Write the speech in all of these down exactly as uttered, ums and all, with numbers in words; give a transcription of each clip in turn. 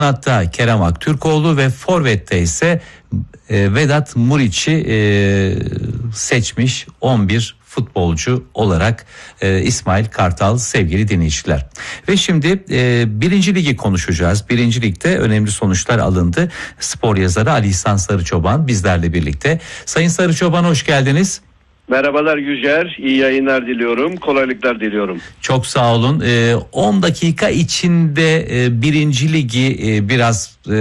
Hatta Kerem Aktürkoğlu ve forvette ise e, Vedat Muriç'i e, seçmiş on bir futbolcu olarak e, İsmail Kartal sevgili dinleyiciler. Ve şimdi e, birinci ligi konuşacağız. Birinci ligde önemli sonuçlar alındı. Spor yazarı Ali İhsan Sarıçoban bizlerle birlikte. Sayın Sarıçoban hoş geldiniz. Merhabalar Yücer, iyi yayınlar diliyorum, kolaylıklar diliyorum. Çok sağ olun. Ee, on dakika içinde e, birinci ligi e, biraz e,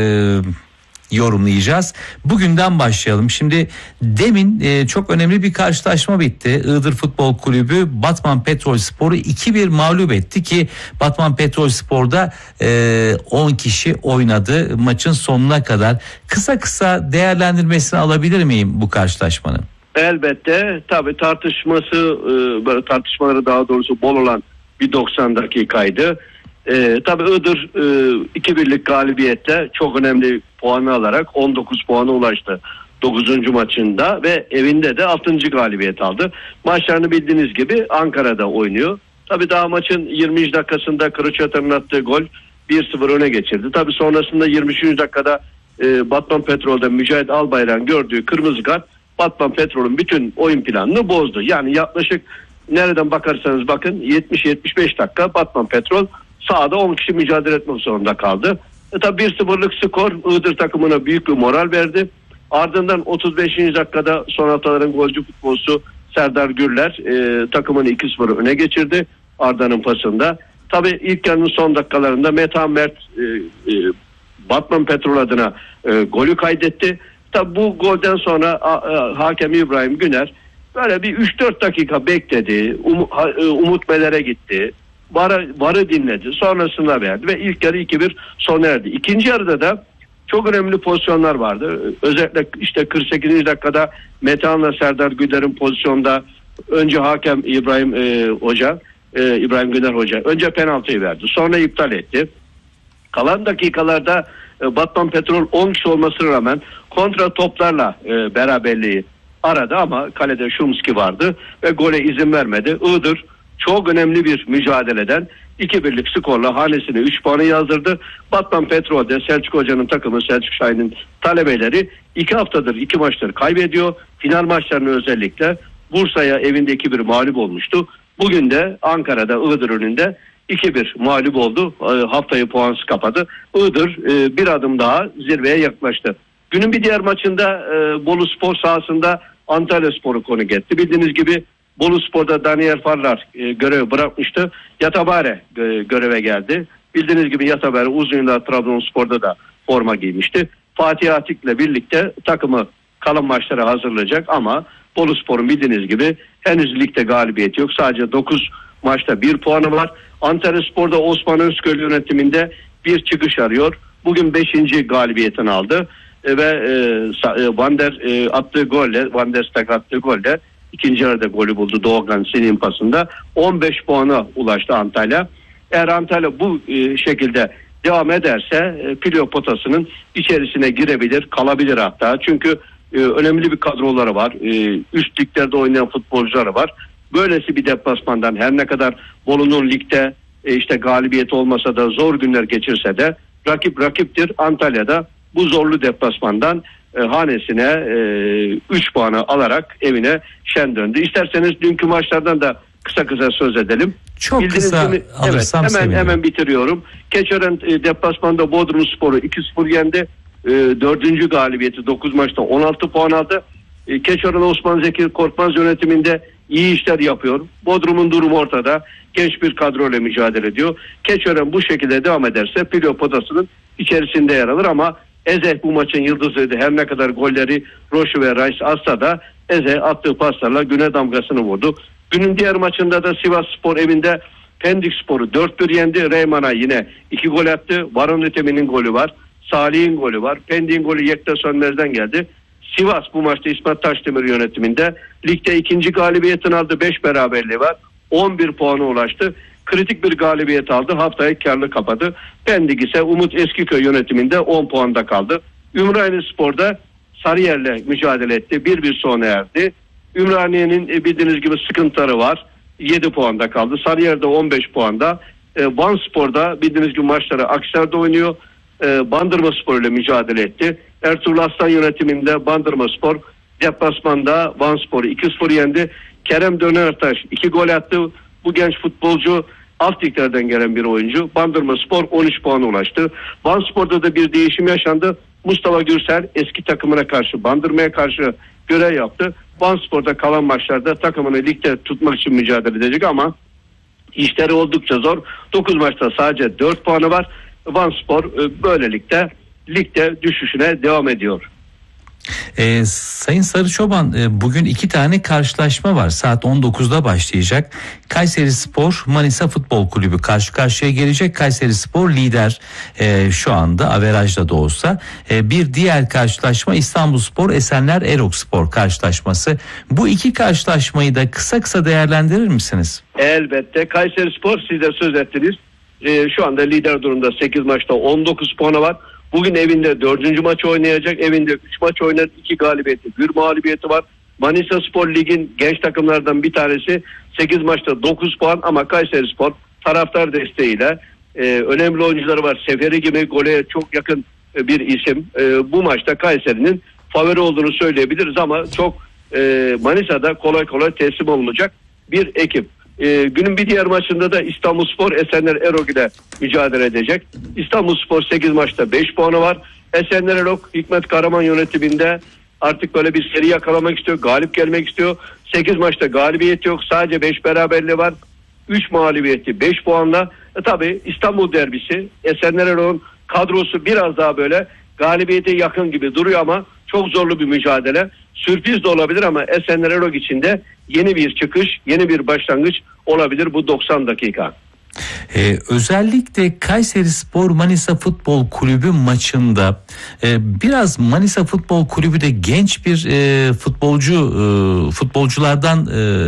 yorumlayacağız. Bugünden başlayalım. Şimdi demin e, çok önemli bir karşılaşma bitti. Iğdır Futbol Kulübü Batman Petrolspor'u iki bir mağlup etti ki Batman Petrolspor'da e, on kişi oynadı maçın sonuna kadar. Kısa kısa değerlendirmesini alabilir miyim bu karşılaşmanın? Elbette tabii tartışması böyle tartışmaları daha doğrusu bol olan bir doksan dakikaydı. Ee, tabii Iğdır iki birlik galibiyette çok önemli puanı alarak on dokuz puana ulaştı dokuzuncu maçında ve evinde de altıncı galibiyet aldı. Maçlarını bildiğiniz gibi Ankara'da oynuyor. Tabii daha maçın yirminci dakikasında Kılıçatan'ın attığı gol bir sıfır öne geçirdi. Tabii sonrasında yirmi üçüncü dakikada e, Batman Petrol'de Mücahit Albayrak'ın gördüğü kırmızı kart Batman Petrol'ün bütün oyun planını bozdu. Yani yaklaşık nereden bakarsanız bakın yetmiş yetmiş beş dakika Batman Petrol sahada on kişi mücadele etmek zorunda kaldı. E tabi bir sıfırlık skor Iğdır takımına büyük bir moral verdi. Ardından otuz beşinci dakikada son haftaların golcü futbolcusu Serdar Gürler e, takımını iki sıfır öne geçirdi Arda'nın pasında. Tabi ilk yarının son dakikalarında Metehan Mert e, e, Batman Petrol adına e, golü kaydetti. Tabi bu golden sonra a, a, hakem İbrahim Güner böyle bir üç dört dakika bekledi. Um, ha, Umut Meler'e gitti. Varı, varı dinledi. Sonrasında verdi ve ilk yarı iki bir sona erdi. İkinci yarıda da çok önemli pozisyonlar vardı. Özellikle işte kırk sekizinci dakikada Metehan'la Serdar Güler'in pozisyonda önce hakem İbrahim e, Hoca, e, İbrahim Güner Hoca önce penaltıyı verdi. Sonra iptal etti. Kalan dakikalarda e, Batman Petrol on kişi olmasına rağmen kontra toplarla e, beraberliği aradı ama kalede Şumski vardı ve gole izin vermedi. Iğdır çok önemli bir mücadeleden iki birlik skorla hanesine üç puanı yazdırdı. Batman Petrol'de Selçuk Hoca'nın takımı Selçuk Şahin'in talebeleri iki haftadır iki maçları kaybediyor. Final maçlarını özellikle Bursa'ya evinde iki bir mağlup olmuştu. Bugün de Ankara'da Iğdır önünde iki bir mağlup oldu. E, haftayı puansız kapadı. Iğdır e, bir adım daha zirveye yaklaştı. Günün bir diğer maçında e, Bolu Spor sahasında Antalya Spor'u konuk etti. Bildiğiniz gibi Bolu Spor'da Daniel Farlar e, görevi bırakmıştı. Yatabare e, göreve geldi. Bildiğiniz gibi Yatabare uzun yıllar Trabzonspor'da da forma giymişti. Fatih Atik'le birlikte takımı kalan maçlara hazırlayacak ama Bolu Spor'un bildiğiniz gibi henüz ligde galibiyeti yok. Sadece dokuz maçta bir puanı var. Antalya Spor'da Osman Özköy yönetiminde bir çıkış arıyor. Bugün beşinci galibiyetini aldı. E, ve e, Van der e, attığı golle, Van der Stag attığı golle ikinci yarıda golü buldu Doğukan Sin'in pasında. on beş puana ulaştı Antalya. Eğer Antalya bu e, şekilde devam ederse e, playoff potasının içerisine girebilir, kalabilir hatta. Çünkü e, önemli bir kadroları var. E, üst liglerde oynayan futbolcuları var. Böylesi bir deplasmandan her ne kadar Bolu'nun ligde e, işte galibiyet olmasa da zor günler geçirse de rakip rakiptir. Antalya'da bu zorlu deplasmandan e, hanesine üç e, puanı alarak evine şen döndü. İsterseniz dünkü maçlardan da kısa kısa söz edelim. Çok Bildiğiniz kısa gibi, alırsam evet, hemen sevinirim. hemen bitiriyorum. Keçören e, deplasmanda Bodrum Spor'u iki sıfır yendi. E, dördüncü galibiyeti dokuz maçta on altı puan aldı. E, Keçören Osman Zeki Korkmaz yönetiminde iyi işler yapıyor. Bodrum'un durumu ortada. Genç bir kadroyla mücadele ediyor. Keçören bu şekilde devam ederse playoff potasının içerisinde yer alır ama Eze bu maçın yıldızıydı. Her ne kadar golleri Roşu ve Rice atsa da Eze attığı paslarla güne damgasını vurdu. Günün diğer maçında da Sivas Spor evinde Pendik Spor'u dört bir yendi. Reyman'a yine iki gol attı. Baron Ötemin'in golü var. Salih'in golü var. Pendik'in golü Yekta Sönmez'den geldi. Sivas bu maçta İsmet Taşdemir yönetiminde ligde ikinci galibiyetini aldı. beş beraberliği var. on bir puana ulaştı. Kritik bir galibiyet aldı. Haftayı karlı kapadı. Pendik ise Umut Eskiköy yönetiminde on puanda kaldı. Ümraniye Spor'da Sarıyer'le mücadele etti. bir bir sona erdi. Ümraniye'nin bildiğiniz gibi sıkıntıları var. yedi puanda kaldı. Sarıyer'de on beş puanda. Van Spor'da bildiğiniz gibi maçları Aksar'da oynuyor. e, Bandırmaspor ile mücadele etti. Ertuğrul Aslan yönetiminde Bandırmaspor deplasmanda Vanspor'u iki sıfır yendi. Kerem Dönertaş iki gol attı. Bu genç futbolcu alt liglerden gelen bir oyuncu. Bandırmaspor on üç puana ulaştı. Vanspor'da da bir değişim yaşandı. Mustafa Gürsel eski takımına karşı, Bandırma'ya karşı görev yaptı. Vanspor'da kalan maçlarda takımını ligde tutmak için mücadele edecek ama işleri oldukça zor. dokuz maçta sadece dört puanı var. Vanspor böylelikle ligde düşüşüne devam ediyor. Ee, Sayın Sarıçoban, e, bugün iki tane karşılaşma var. Saat on dokuzda başlayacak. Kayserispor Manisa Futbol Kulübü karşı karşıya gelecek. Kayserispor lider e, şu anda averajda da olsa. E, bir diğer karşılaşma İstanbulspor Esenler Erokspor karşılaşması. Bu iki karşılaşmayı da kısa kısa değerlendirir misiniz? Elbette. Kayserispor, siz de söz ettiniz. E, şu anda lider durumda, sekiz maçta on dokuz puanı var. Bugün evinde dördüncü maçı oynayacak. Evinde üç maç oynadı. iki galibiyeti, bir mağlubiyeti var. Manisa Spor Lig'in genç takımlardan bir tanesi. sekiz maçta dokuz puan ama Kayserispor taraftar desteğiyle e, önemli oyuncuları var. Seferi gibi gole çok yakın e, bir isim. E, bu maçta Kayseri'nin favori olduğunu söyleyebiliriz ama çok e, Manisa'da kolay kolay teslim olmayacak bir ekip. Ee, günün bir diğer maçında da İstanbulspor Esenler Erok ile mücadele edecek. İstanbulspor sekiz maçta beş puanı var. Esenler Erok Hikmet Karaman yönetiminde artık böyle bir seri yakalamak istiyor. Galip gelmek istiyor. sekiz maçta galibiyet yok. Sadece beş beraberliği var. üç mağlubiyeti beş puanla. E, tabii İstanbul derbisi. Esenler Erok'un kadrosu biraz daha böyle galibiyete yakın gibi duruyor ama çok zorlu bir mücadele. Sürpriz de olabilir ama Esenler Erok için de yeni bir çıkış, yeni bir başlangıç olabilir bu doksan dakika. Ee, özellikle Kayserispor Manisa Futbol Kulübü maçında e, biraz Manisa Futbol Kulübü de genç bir e, futbolcu e, futbolculardan e,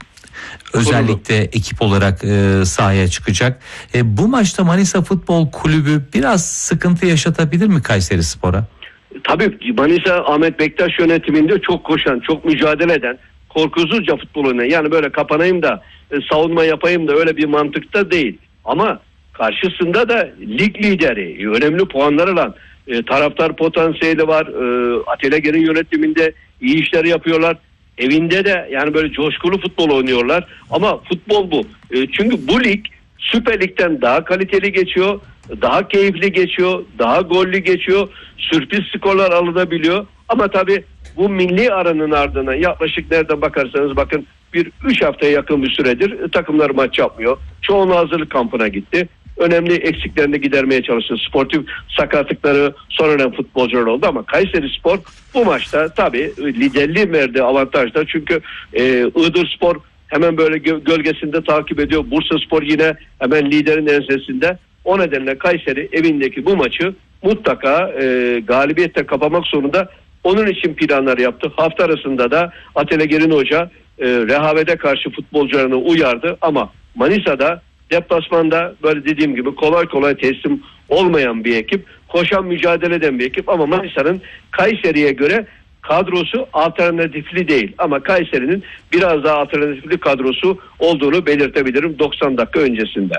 özellikle ekip olarak e, sahaya çıkacak. E, bu maçta Manisa Futbol Kulübü biraz sıkıntı yaşatabilir mi Kayserispor'a? Tabii Manisa Ahmet Bektaş yönetiminde çok koşan, çok mücadele eden, korkusuzca futbol oynayan, yani böyle kapanayım da e, savunma yapayım da öyle bir mantıkta değil. Ama karşısında da lig lideri, önemli puanlar alan, e, taraftar potansiyeli var. E, Atilla Ger'in yönetiminde iyi işler yapıyorlar. Evinde de yani böyle coşkulu futbol oynuyorlar. Ama futbol bu. E, çünkü bu lig Süper Lig'den daha kaliteli geçiyor, daha keyifli geçiyor, daha gollü geçiyor, sürpriz skorlar alınabiliyor. Ama tabii bu milli aranın ardından yaklaşık nereden bakarsanız bakın bir üç haftaya yakın bir süredir takımlar maç yapmıyor. Çoğunluğu hazırlık kampına gitti. Önemli eksiklerini gidermeye çalıştı. Sportif sakatlıkları sonradan futbolcular oldu ama Kayserispor bu maçta tabii liderliği verdiği avantajda. Çünkü e, Iğdırspor hemen böyle gölgesinde takip ediyor. Bursaspor yine hemen liderin ensesinde. O nedenle Kayseri evindeki bu maçı mutlaka e, galibiyette kapamak zorunda. Onun için planlar yaptı. Hafta arasında da Atilla Gerin Hoca e, rehavete karşı futbolcularını uyardı. Ama Manisa'da deplasmanda böyle dediğim gibi kolay kolay teslim olmayan bir ekip. Koşan, mücadele eden bir ekip. Ama Manisa'nın Kayseri'ye göre kadrosu alternatifli değil. Ama Kayseri'nin biraz daha alternatifli kadrosu olduğunu belirtebilirim doksan dakika öncesinde.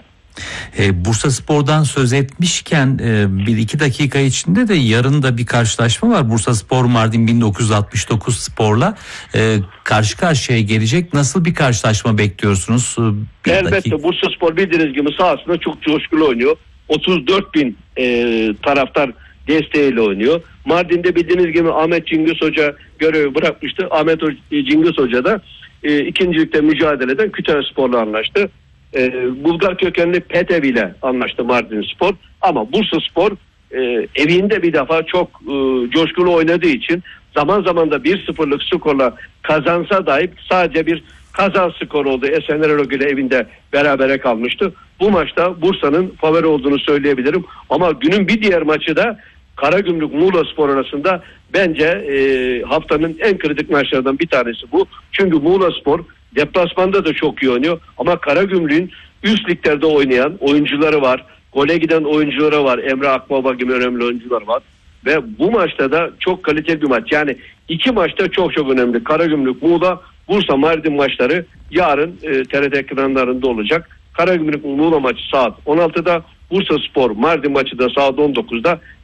E, Bursaspor'dan söz etmişken e, bir iki dakika içinde de yarın da bir karşılaşma var. Bursaspor Mardin bin dokuz yüz altmış dokuz Spor'la e, karşı karşıya gelecek. Nasıl bir karşılaşma bekliyorsunuz? Bir Elbette dakika. Bursaspor bildiğiniz gibi sahasında çok coşkulu oynuyor. otuz dört bin e, taraftar desteğiyle oynuyor. Mardin'de bildiğiniz gibi Ahmet Cingöz Hoca görevi bırakmıştı. Ahmet Cingöz Hoca da e, ikincilikte mücadele eden Kütahyaspor'la anlaştı. E, Bulgar kökenli Petev ile anlaştı Mardinspor. Ama Bursaspor e, evinde bir defa çok e, coşkulu oynadığı için zaman zaman da bir sıfırlık skorla kazansa dahi sadece bir kazan skoru oldu. Esenler Erok ile evinde berabere kalmıştı. Bu maçta Bursa'nın favori olduğunu söyleyebilirim. Ama günün bir diğer maçı da Karagümrük Muğlaspor arasında bence e, haftanın en kritik maçlarından bir tanesi bu. Çünkü Muğlaspor deplasmanda da çok iyi oynuyor. Ama Karagümrük'ün üst liglerde oynayan oyuncuları var. Gole giden oyuncuları var. Emre Akbaba gibi önemli oyuncular var. Ve bu maçta da çok kaliteli bir maç. Yani iki maçta çok çok önemli. Karagümrük, Muğla, Bursa, Mardin maçları yarın e, T R T ekranlarında olacak. Karagümrük Muğla maçı saat on altıda, Bursaspor Mardin maçı da saat on dokuzda